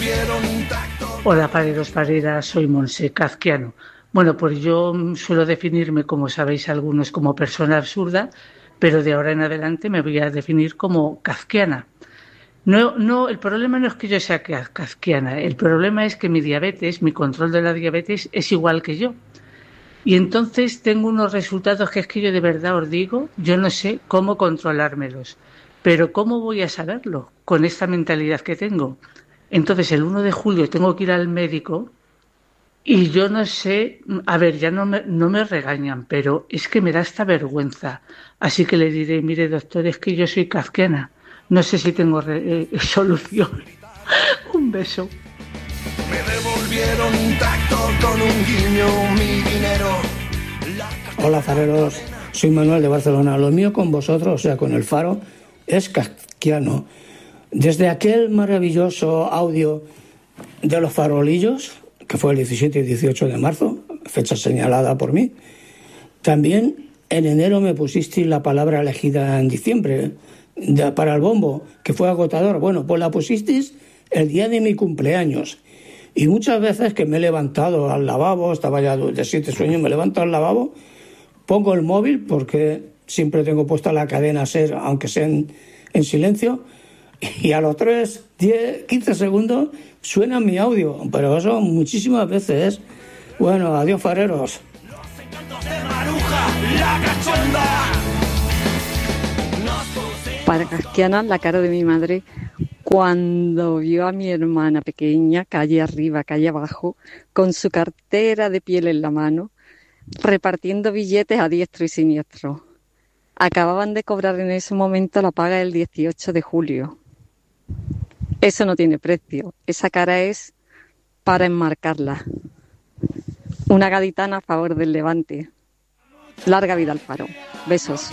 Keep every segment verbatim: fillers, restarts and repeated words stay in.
Hola, fareros, fareras, soy Monse Kafkiano. Bueno, pues yo suelo definirme, como sabéis algunos, como persona absurda, pero de ahora en adelante me voy a definir como kafkiana. No, no, el problema no es que yo sea ka- kafkiana, el problema es que mi diabetes, mi control de la diabetes es igual que yo. Y entonces tengo unos resultados que es que yo de verdad os digo, yo no sé cómo controlármelos. Pero ¿cómo voy a saberlo con esta mentalidad que tengo? Entonces el uno de julio tengo que ir al médico y yo no sé, a ver, ya no me, no me regañan, pero es que me da esta vergüenza. Así que le diré, mire doctor, es que yo soy kafkiana. No sé si tengo re- eh, solución. Un beso. Me devolvieron intacto con un guiño mi dinero. Hola fareros, soy Manuel de Barcelona. Lo mío con vosotros, o sea, con el Faro, es kafkiano. Desde aquel maravilloso audio de los farolillos, que fue el diecisiete y dieciocho de marzo, fecha señalada por mí, también en enero me pusisteis la palabra elegida en diciembre de, para el bombo, que fue agotador. Bueno, pues la pusisteis el día de mi cumpleaños. Y muchas veces que me he levantado al lavabo, estaba ya de siete sueños, me levanto al lavabo, pongo el móvil, porque siempre tengo puesta la cadena SER, aunque sea en, en silencio, y a los tres, diez, quince segundos suena mi audio, pero eso muchísimas veces. Bueno, adiós fareros. Para Kafkiana, la cara de mi madre cuando vio a mi hermana pequeña, calle arriba, calle abajo, con su cartera de piel en la mano, repartiendo billetes a diestro y siniestro. Acababan de cobrar en ese momento la paga del dieciocho de julio. Eso no tiene precio. Esa cara es para enmarcarla. Una gaditana a favor del Levante. Larga vida al Faro. Besos.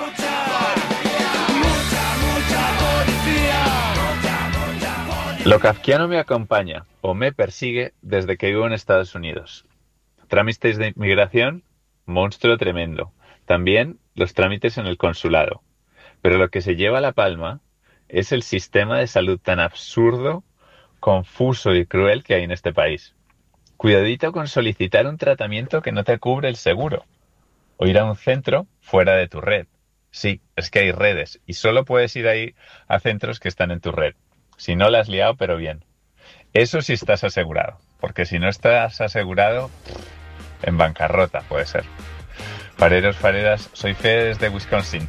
Lo kafkiano me acompaña o me persigue desde que vivo en Estados Unidos. Trámites de inmigración, monstruo tremendo. También los trámites en el consulado. Pero lo que se lleva la palma es el sistema de salud tan absurdo, confuso y cruel que hay en este país. Cuidadito con solicitar un tratamiento que no te cubre el seguro. O ir a un centro fuera de tu red. Sí, es que hay redes y solo puedes ir ahí a centros que están en tu red. Si no la has liado, pero bien. Eso sí estás asegurado, porque si no estás asegurado, en bancarrota puede ser. Fareros, fareras, soy Fede desde Wisconsin.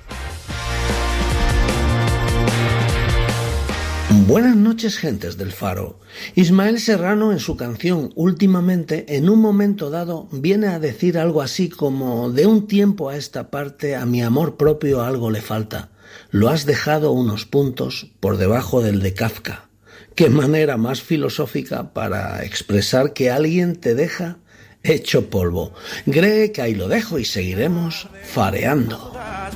Buenas noches, gentes del Faro. Ismael Serrano, en su canción Últimamente, en un momento dado, viene a decir algo así como: de un tiempo a esta parte a mi amor propio algo le falta. Lo has dejado unos puntos por debajo del de Kafka. Qué manera más filosófica para expresar que alguien te deja hecho polvo. Cree que ahí lo dejo y seguiremos fareando.